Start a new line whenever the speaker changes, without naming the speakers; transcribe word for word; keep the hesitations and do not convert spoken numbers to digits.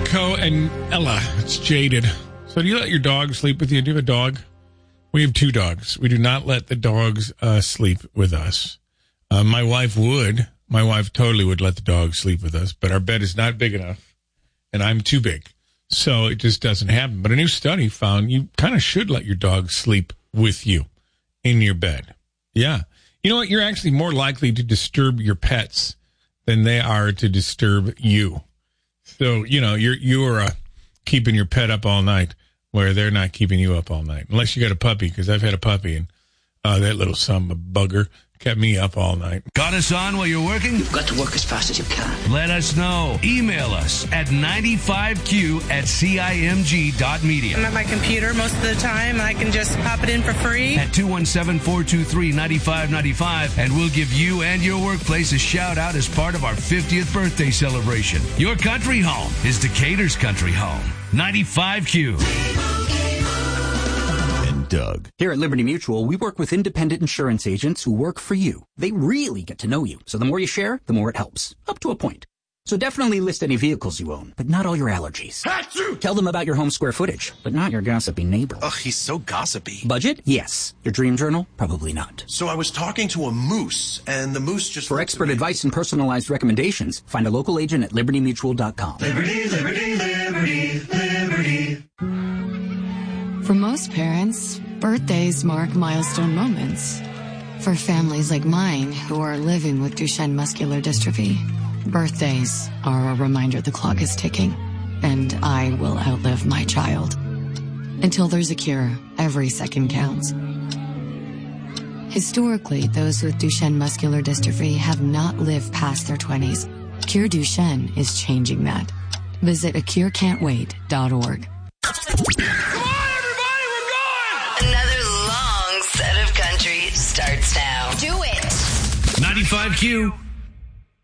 Jericho and Ella. It's Jaded. So do you let your dog sleep with you? Do you have a dog? We have two dogs. We do not let the dogs uh, sleep with us. Uh, my wife would. My wife totally would let the dog sleep with us, but our bed is not big enough, and I'm too big. So it just doesn't happen. But a new study found you kind of should let your dog sleep with you in your bed. Yeah. You know what? You're actually more likely to disturb your pets than they are to disturb you. So, you know, you're, you're uh, keeping your pet up all night where they're not keeping you up all night. Unless you got a puppy, because I've had a puppy, and uh, that little son of a bugger kept me up all night.
Got us on while you're working?
You've got to work as fast as you can.
Let us know. Email us at ninety-five Q at C I M G dot media.
I'm at my computer most of the time, and I can just pop it in for free.
At two one seven, four two three, nine five nine five, and we'll give you and your workplace a shout out as part of our fiftieth birthday celebration. Your country home is Decatur's country home. ninety-five Q.
Doug.
Here at Liberty Mutual, we work with independent insurance agents who work for you. They really get to know you. So the more you share, the more it helps. Up to a point. So definitely list any vehicles you own, but not all your allergies.
Achoo!
Tell them about your home square footage, but not your gossipy neighbor.
Ugh, he's so gossipy.
Budget? Yes. Your dream journal? Probably not.
So I was talking to a moose, and the moose just...
For expert advice and personalized recommendations, find a local agent at liberty mutual dot com.
Liberty, liberty, liberty, liberty.
For most parents, birthdays mark milestone moments. For families like mine who are living with Duchenne muscular dystrophy, birthdays are a reminder the clock is ticking, and I will outlive my child. Until there's a cure, every second counts. Historically, those with Duchenne muscular dystrophy have not lived past their twenties. Cure Duchenne is changing that. Visit a cure can't wait dot org.
Another long set of country starts now. Do it.
ninety-five Q.